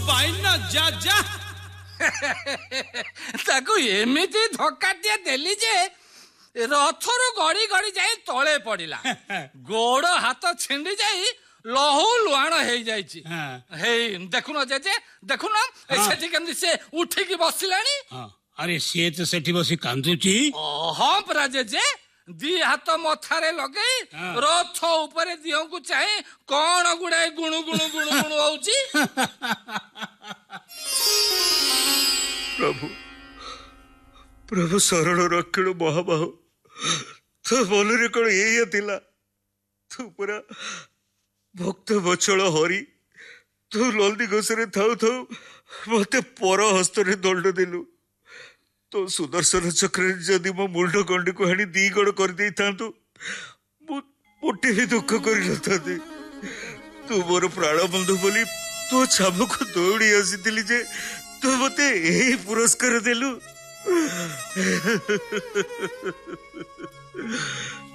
बाइना जा जा ताकू एमिति धक्काटिया देली जे रथरु गड़ी गड़ी जाई तळे पड़िला गोड़ हाथ छिंडी जाई लहू लुहाण हो जाइछि हे देखुन जे देखुन सेठी केमि से उठिकी बसिलानी अरे सी तो सेठी बसी कांदुची हाँ परा जे दी हाथ मथारे लगे रथ ऊपर दिह को चाहे कौन गुड़ाए गुणु गुणु गुणु गुणु होउची प्रभु प्रभु शरण रक्षण महाबाहु तो बोलरे कौन ये थिला तू पूरा भक्त बचल हरि तू लल्दी घोषरे थाउ थाउ मते पर हस्तरे दंड देलु तो सुदर्शन चक्र जदि मो मुंड गंडी को हाणी दी गड़ कर दे थांतु मोटे भी दुख कर नथाते तू मोर प्राण बंधु बोली तो छाम को दौड़ी आसी जे तू मते यही पुरस्कार देलु